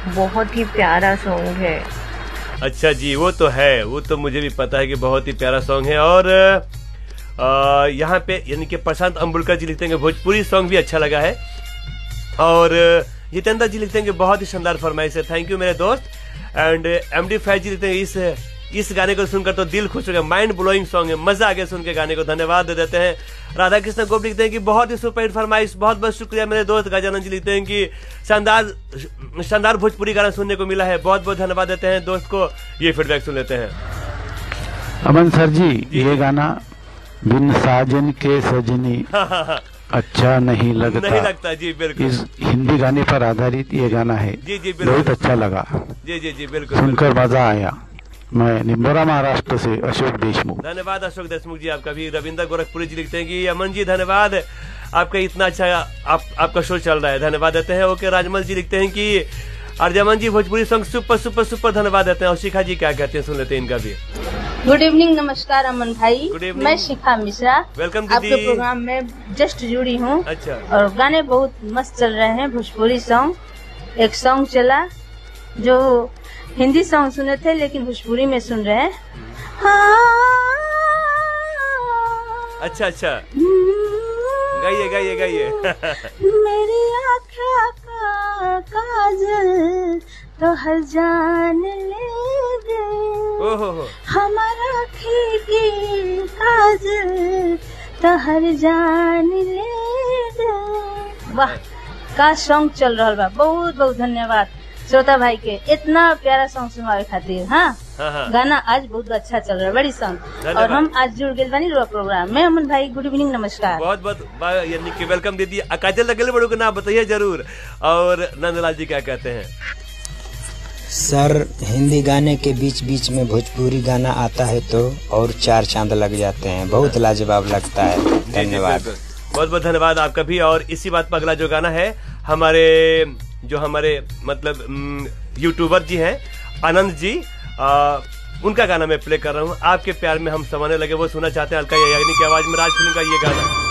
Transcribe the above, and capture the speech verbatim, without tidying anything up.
बहुत ही प्यारा सॉन्ग है। अच्छा जी, वो तो है, वो तो मुझे भी पता है कि बहुत ही प्यारा सॉन्ग है। और आ, यहाँ पे यानी कि प्रशांत अम्बुलकर जी लिखते हैं कि भोजपुरी सॉन्ग भी अच्छा लगा है। और जितेंद्र जी लिखते हैं कि बहुत ही शानदार फरमाइश है, थैंक यू मेरे दोस्त। एंड एमडी फैज जी लिखते हैं इस इस गाने को सुनकर तो दिल खुश हो गया, माइंड ब्लोइंग सॉन्ग है, मजा आ गया सुन के गाने को, धन्यवाद दे देते हैं। राधा कृष्ण गोप लिखते हैं कि बहुत ही सुपर हिट फरमाइश, बहुत बहुत शुक्रिया मेरे दोस्त। गजानंद जी लिखते हैं कि शानदार शानदार भोजपुरी गाना सुनने को मिला है, बहुत बहुत धन्यवाद देते हैं दोस्त को। ये फीडबैक सुन लेते हैं। अमन सर जी, जी ये गाना बिन साजन के सजनी अच्छा नहीं लगता नहीं लगता जी, बिल्कुल इस हिंदी गाने पर आधारित ये गाना है। जी जी बिल्कुल, बहुत अच्छा लगा जी जी जी बिल्कुल, सुनकर मजा आया। मैं निम्बोरा महाराष्ट्र से अशोक देशमुख। धन्यवाद अशोक देशमुख जी आपका भी। रविंद्र गोरखपुरी जी लिखते हैं कि अमन जी धन्यवाद, आपका इतना अच्छा आप, आपका शो चल रहा है, धन्यवाद देते हैं। ओके राजमल जी लिखते हैं कि अर्जमन जी Bhojpuri song super super super, धन्यवाद देते हैं। और शिखा जी क्या कहते हैं, सुन लेते हैं इनका भी। गुड इवनिंग, नमस्कार अमन भाई, मैं शिखा मिश्रा, वेलकम आपके प्रोग्राम में जस्ट जुड़ी हूँ। अच्छा, और गाने बहुत मस्त चल रहे हैं भोजपुरी सॉन्ग। एक सॉन्ग चला जो हिंदी सॉन्ग सुने थे लेकिन भोजपुरी में सुन रहे हैं। अच्छा अच्छा, गाइए गाइए गाइए। मेरी आँखों का काजल तो हर जान ले गए, हमारा की काजल तो हर जान ले गए। वाह, का सॉन्ग चल रहा बा। बहुत बहुत धन्यवाद श्रोता भाई के इतना प्यारा सॉन्ग सुनवाए खातिर। हाँ, हाँ, हाँ। गाना आज बहुत अच्छा चल रहा है, बड़ी सॉन्ग। और हम आज जुड़ गए बनी रुआ प्रोग्राम में। अमन भाई गुड इवनिंग, नमस्कार, बहुत बहुत यानी कि वेलकम दीदी। काजल लगल बड़ो के नाम बताइए जरूर। और नंदलाल जी क्या कहते हैं? सर, हिंदी गाने के बीच बीच में भोजपुरी गाना आता है तो और चार चांद लग जाते हैं, बहुत लाजवाब लगता है। धन्यवाद, बहुत बहुत धन्यवाद आपका भी। और इसी बात पर अगला जो गाना है, हमारे जो हमारे मतलब यूट्यूबर जी हैं आनंद जी, आ, उनका गाना मैं प्ले कर रहा हूँ। आपके प्यार में हम समाने लगे, वो सुनना चाहते हैं। अलका याग्निक की आवाज में राज फिल्म का ये गाना।